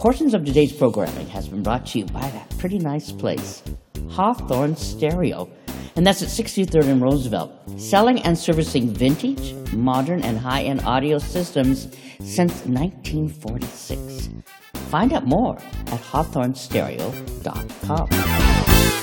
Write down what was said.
Portions of today's programming has been brought to you by that pretty nice place, Hawthorne Stereo. And that's at 63rd and Roosevelt, selling and servicing vintage, modern, and high-end audio systems since 1946. Find out more at hawthornestereo.com.